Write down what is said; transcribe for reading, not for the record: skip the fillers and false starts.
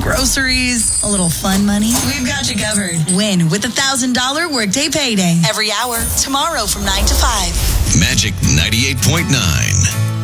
groceries, a little fun money. We've got you covered. Win with $1,000 Workday Payday. Every hour, tomorrow from 9 to 5. Magic 98.9.